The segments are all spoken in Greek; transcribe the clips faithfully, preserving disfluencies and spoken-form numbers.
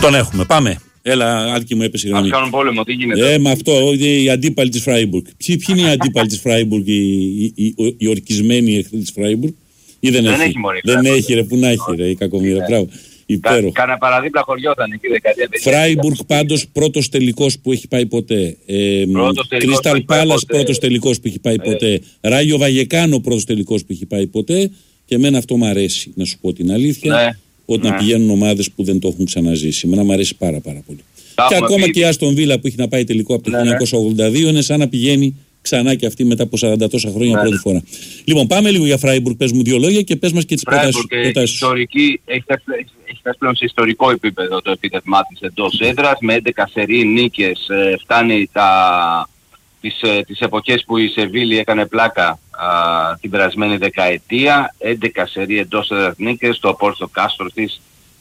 Τον έχουμε. Πάμε. Έλα, Άλκη μου, έπεσε η γραμμή. Ας κάνουν πόλεμο, τι γίνεται. Ε, με αυτό, οι αντίπαλοι της Φράιμπουργκ. Ποιοι είναι οι αντίπαλοι της Φράιμπουργκ, οι, οι, οι, οι ορκισμένοι εχθροί της Φράιμπουργκ, ή δεν, δεν έχει. έχει μωρή, δεν έχει, ρε, που να έχει, ρε, η κακομοίρα. Μπράβο. Υπέροχο. Κάνα παραδίπλα χωριό ήταν εκεί δεκαετία. Φράιμπουργκ πάντως πρώτος τελικός που έχει πάει ποτέ. Κρίσταλ Πάλας πρώτος τελικός που έχει πάει ε. ποτέ. Ράγιο Βαγεκάνο πρώτος τελικός που έχει πάει ποτέ. Και εμένα αυτό μου αρέσει, να σου πω την αλήθεια. Ναι. Όταν ναι. πηγαίνουν ομάδες που δεν το έχουν ξαναζήσει. Εμένα μου αρέσει πάρα πάρα πολύ. Τα και ακόμα πει. Και η Άστον Βίλα που έχει να πάει τελικό από το ναι, χίλια εννιακόσια ογδόντα δύο είναι σαν να πηγαίνει ξανά και αυτή μετά από σαράντα τόσα χρόνια ναι. πρώτη φορά. Λοιπόν, πάμε λίγο για Φράιμπουργκ. Πες μου δύο λόγια και πες μας και τις προτάσεις σου. Ιστορική, έχει φτάσει πλέον σε ιστορικό επίπεδο το επίτευγμά της εντός έδρας. Με έντεκα σερί νίκες ε, φτάνει τα, τις, ε, τις εποχές που η Σεβίλη έκανε πλάκα α, την περασμένη δεκαετία. έντεκα σερί εντός έδρας νίκες στο Πόρτο Κάστρο της.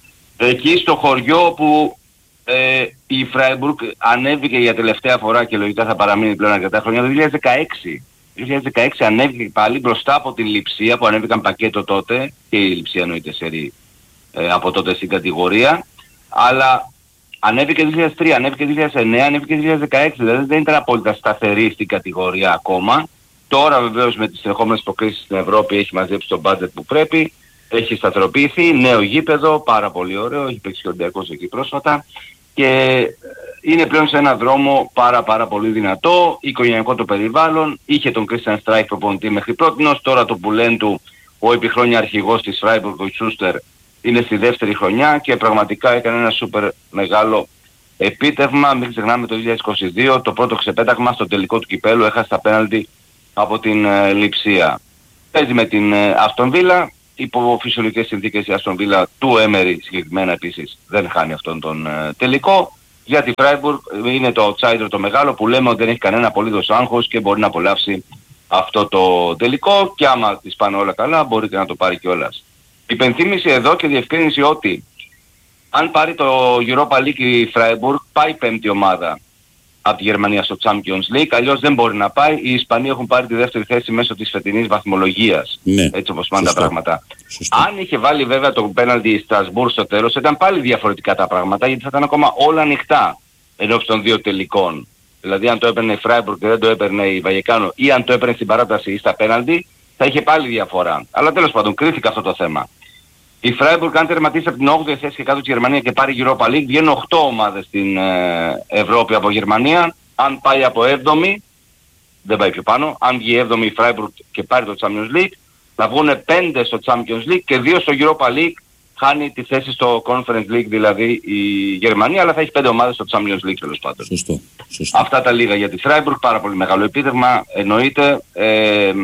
Εκεί στο χωριό που ε, η Φράιμπουργκ ανέβηκε για τελευταία φορά και λογικά θα παραμείνει πλέον αρκετά χρόνια το δύο χιλιάδες δεκαέξι. Το δύο χιλιάδες δεκαέξι ανέβηκε πάλι μπροστά από την Λειψία που ανέβηκαν πακέτο τότε και η Λειψία εννοείται σερί ε, από τότε στην κατηγορία, αλλά ανέβηκε δύο χιλιάδες τρία, ανέβηκε δύο χιλιάδες εννέα, ανέβηκε δύο χιλιάδες δεκαέξι, δηλαδή δεν ήταν απόλυτα σταθερή στην κατηγορία ακόμα. Τώρα βεβαίως με τις συνεχόμενες προκρίσεις στην Ευρώπη έχει μαζέψει το budget που πρέπει, έχει σταθεροποιηθεί, νέο γήπεδο, πάρα πολύ ωραίο, έχει παίξει και ο Ολυμπιακός εκεί πρόσφατα και είναι πλέον σε έναν δρόμο πάρα πάρα πολύ δυνατό, οικογενειακό το περιβάλλον, είχε τον Christian Streich προπονητή μέχρι πρότινος, τώρα το που λένε του ο επιχρόνια αρχηγός της Freiburg, ο Schuster, είναι στη δεύτερη χρονιά και πραγματικά έκανε ένα σούπερ μεγάλο επίτευγμα. Μην ξεχνάμε το δύο χιλιάδες είκοσι δύο, το πρώτο ξεπέταγμα στο τελικό του κυπέλου, έχασε τα πέναλτι από την ε, Λειψία. Παίζει με την ε, Aston Villa, υπό φυσιολογικές συνθήκες η Aston Villa του Emery συγκεκριμένα επίσης δεν χάνει αυτόν τον ε, τελικό. Για τη Freiburg είναι το outsider το μεγάλο που λέμε ότι δεν έχει κανένα απολύτως άγχος και μπορεί να απολαύσει αυτό το τελικό και άμα τις πάνε όλα καλά μπορείτε να το πάρει κιόλας. Υπενθύμηση εδώ και διευκρίνηση ότι αν πάρει το Europa League η Freiburg πάει πέμπτη ομάδα από τη Γερμανία στο Champions League, αλλιώς δεν μπορεί να πάει. Οι Ισπανοί έχουν πάρει τη δεύτερη θέση μέσω της φετινής βαθμολογίας. Ναι. Έτσι όπως πάνε τα πράγματα. Σωστό. Αν είχε βάλει βέβαια το πέναλτι η Στρασβούρ στο τέλος, ήταν πάλι διαφορετικά τα πράγματα γιατί θα ήταν ακόμα όλα ανοιχτά ενώπιση των δύο τελικών. Δηλαδή αν το έπαιρνε η Freiburg και δεν το έπαιρνε η Βαγεκάνο ή αν το έπαιρνε στην παράταση ή στα πέναλτι, θα είχε πάλι διαφορά. Αλλά τέλος πάντων κρίθηκε αυτό το θέμα. Η Freiburg αν τερματίσει από την όγδοη θέση και κάτω της Γερμανία και πάρει Europa League, βγαίνουν οκτώ ομάδες στην ε, Ευρώπη από Γερμανία. Αν πάει από έβδομη, δεν πάει πιο πάνω, αν βγει έβδομη η Freiburg και πάρει το Champions League, θα βγουν πέντε στο Champions League και δύο στο Europa League, χάνει τη θέση στο Conference League δηλαδή η Γερμανία, αλλά θα έχει πέντε ομάδες στο Champions League τέλος πάντων. Σωστό, σωστό. Αυτά τα λίγα για τη Freiburg, πάρα πολύ μεγάλο επίτευγμα, εννοείται. Ε,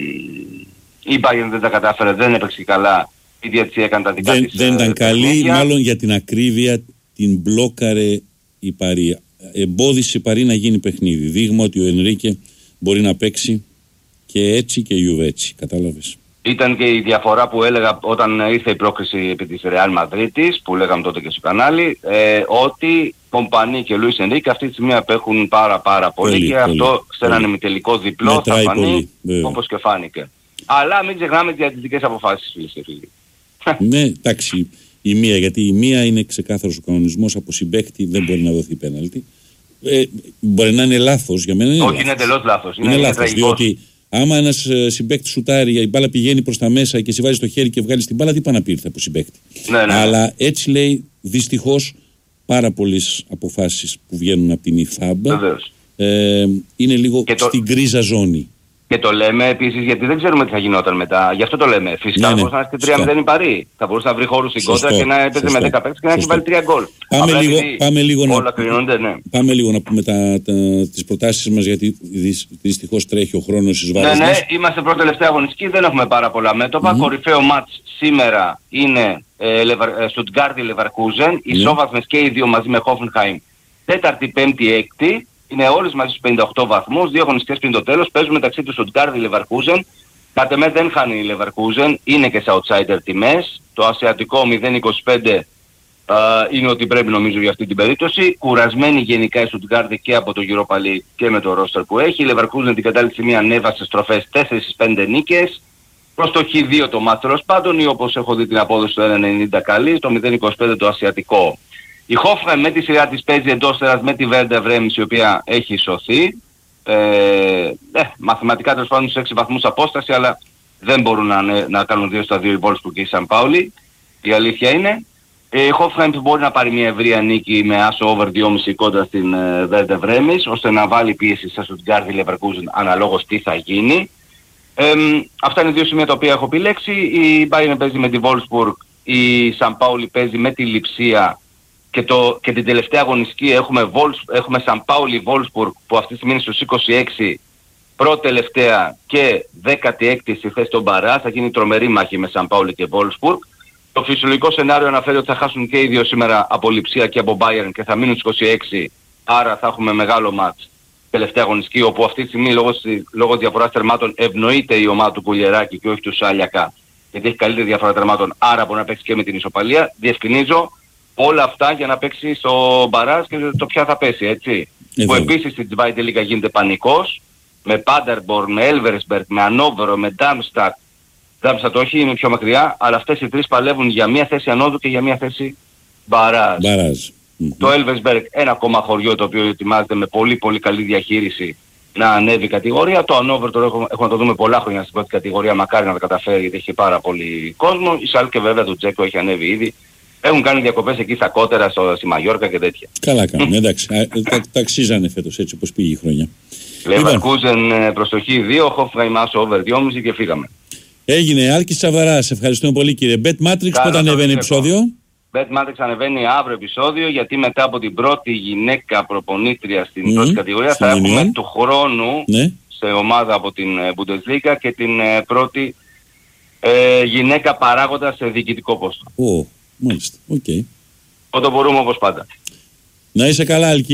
η Bayern δεν τα κατάφερε, δεν έπαιξε καλά. Η διαιτησία έκανε τα δικά δεν, της. Δεν ήταν καλή, μάλλον για την ακρίβεια την μπλόκαρε η Παρί. Εμπόδισε η Παρί να γίνει παιχνίδι. Δείγμα ότι ο Ενρίκε μπορεί να παίξει και έτσι και η Juve έτσι. Κατάλαβες. Ήταν και η διαφορά που έλεγα όταν ήρθε η πρόκριση επί της Real Madrid που λέγαμε τότε και στο κανάλι, ε, ότι Κομπανί και Λουίς Ενρίκε αυτή τη στιγμή απέχουν πάρα πάρα πολύ, πολύ και πολύ, αυτό σε έναν ημιτελικό διπλό θα φανεί όπως και φάνηκε. Αλλά μην ξεχνάμε τις διαιτητικές αποφάσεις, φίλες και φίλοι. Ναι, εντάξει, η μία, γιατί η μία είναι ξεκάθαρος ο κανονισμός, από συμπαίκτη δεν μπορεί να δοθεί πέναλτι. Ε, μπορεί να είναι λάθος, για μένα είναι Όχι, λάθος. είναι εντελώς λάθος. Είναι, είναι λάθος, διότι άμα ένας συμπαίκτης σουτάρει, η μπάλα πηγαίνει προς τα μέσα και εσύ βάζεις το χέρι και βγάλεις την μπάλα, τι πάει να πήρθε από συμπαίκτη. Ναι, ναι. Αλλά έτσι λέει δυστυχώς πάρα πολλές αποφάσεις που βγαίνουν από την ΙΦΑΜ ε, είναι λίγο το... στην γκρίζα ζώνη. Και το λέμε επίσης γιατί δεν ξέρουμε τι θα γινόταν μετά. Γι' αυτό το λέμε. Φυσικά ναι, ναι. μπορούσε να έρθει τρία μηδέν η Παρί. Θα μπορούσε να βρει χώρους στην κόντρα και να έπαιζε με δέκα παίκτες και να έχει βάλει τρία γκολ. Πάμε, λίγο, πάμε, λίγο να, κρίνονται, ναι. πάμε λίγο να πούμε τα, τα, τις προτάσεις μας γιατί δυστυχώς τρέχει ο χρόνος εις βάρος Ναι, ναι, μας. είμαστε πρώτη τελευταία αγωνιστική, δεν έχουμε πάρα πολλά μέτωπα. Mm-hmm. Κορυφαίο μάτς σήμερα είναι Στουτγκάρδι Λεβαρκούζεν. Ισόβαθμες και οι δύο μαζί με Χόφενχάιμ. Τέταρτη, πέμπτη, έκτη. Είναι όλες μαζί στους πενήντα οκτώ βαθμούς, δύο αγωνιστικές πριν το τέλος, παίζουν μεταξύ του Στουτγκάρδι Leverkusen. Κατ' εμέ δεν χάνει η Leverkusen, είναι και σε outsider τιμές. Το ασιατικό μηδέν είκοσι πέντε uh, είναι ότι πρέπει νομίζω για αυτή την περίπτωση. Κουρασμένη γενικά η Στουτγκάρδι και από το Europa League και με το roster που έχει. Η Leverkusen την κατάλληλη στιγμή ανέβασε στροφές τέσσερα στις πέντε νίκες. Προς το χ δύο το μάτς τέλος πάντων ή όπως έχω δει την απόδοση του ένα ενενήντα καλή, το μηδέν είκοσι πέντε το ασιατικό. Η Hoffenheim με τη σειρά της παίζει εντός έδρας με τη Werder Bremen, η οποία έχει σωθεί. Ε, ε, μαθηματικά τέλος πάντων στους έξι βαθμούς απόσταση, αλλά δεν μπορούν να, να κάνουν δύο στα δύο οι Wolfsburg και η Σαν Πάουλη. Η αλήθεια είναι. Η Hoffenheim μπορεί να πάρει μια ευρεία νίκη με άσο over δυόμισι κόντρα στην uh, Werder Bremen, ώστε να βάλει πίεση στα Stuttgart Leverkusen αναλόγως τι θα γίνει. Ε, αυτά είναι δύο σημεία τα οποία έχω επιλέξει. Η Bayern παίζει με τη Wolfsburg, η Σαν Πάουλη παίζει με τη Λιψία και, το, και την τελευταία αγωνιστική έχουμε, έχουμε Σαν Πάουλη Wolfsburg που αυτή τη στιγμή είναι στους είκοσι έξι, πρώτη τελευταία και δέκατη έκτη στη θέση των Μπαρά. Θα γίνει τρομερή μάχη με Σαν Πάουλη και Wolfsburg. Το φυσιολογικό σενάριο αναφέρει ότι θα χάσουν και οι δύο σήμερα από Λιψία και από Bayern και θα μείνουν στους είκοσι έξι, άρα θα έχουμε μεγάλο μάτς τελευταία αγωνιστική, όπου αυτή τη στιγμή λόγω, λόγω διαφοράς τερμάτων ευνοείται η ομάδα του Κουλιεράκη και όχι του Σάλιακα, γιατί έχει καλύτερη διαφορά τερμάτων, άρα μπορεί να παίξει και με την ισοπαλία. Διευκρινίζω όλα αυτά για να παίξει στο μπαράζ και το ποια θα πέσει, έτσι. Ε, που επίσης στην Zweite Liga γίνεται πανικός, με Paderborn, με Elversberg, με Ανόβερο, με Darmstadt. Darmstadt όχι, είναι πιο μακριά, αλλά αυτές οι τρεις παλεύουν για μία θέση ανώδου και για μία θέση μπαράζ. Μπαράζ. Το Elversberg, ένα ακόμα χωριό το οποίο ετοιμάζεται με πολύ πολύ καλή διαχείριση να ανέβει κατηγορία. Το Ανόβερ το έχουμε, έχουμε να το δούμε πολλά χρόνια στην πρώτη κατηγορία, μακάρι να το καταφέρει γιατί έχει πάρα πολύ κόσμο. Η Σάλκε βέβαια του Τζέκο έχει ανέβει ήδη. Έχουν κάνει διακοπές εκεί στα κότερα, στο, στη Μαγιόρκα και τέτοια. Καλά κάνουν, εντάξει. τα, τα αξίζανε φέτος έτσι όπως πήγε η χρονιά. Leverkusen προστοχή δύο, Hoffenheim άσο over δυόμισι και φύγαμε. Έγινε. Άλκης Σαβαράς, ευχαριστούμε πολύ κύριε. Bet Matrix, πότε ανεβαίνει επεισόδιο? Bet Matrix ανεβαίνει αύριο επεισόδιο, γιατί μετά από την πρώτη γυναίκα προπονήτρια στην mm, πρώτη κατηγορία θα έχουμε Union. του χρόνου ναι. σε ομάδα από την Bundesliga και την πρώτη ε, γυναίκα παράγοντα σε διοικητικό πόστο. Ω, oh, μάλιστα, οκ. Okay. Όταν μπορούμε όπως πάντα. Να είσαι καλά, Άλκη.